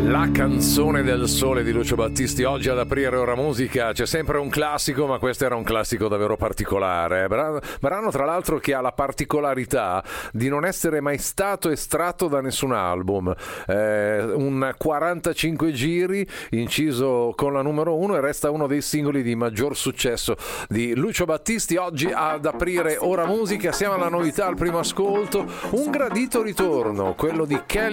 La canzone del sole di Lucio Battisti, oggi ad aprire Ora Musica. C'è sempre un classico, ma questo era un classico davvero particolare. Brano tra l'altro che ha la particolarità di non essere mai stato estratto da nessun album. Un 45 giri inciso con la numero 1 e resta uno dei singoli di maggior successo di Lucio Battisti. Oggi ad aprire Ora Musica siamo alla novità, al primo ascolto, un gradito ritorno, quello di Kelly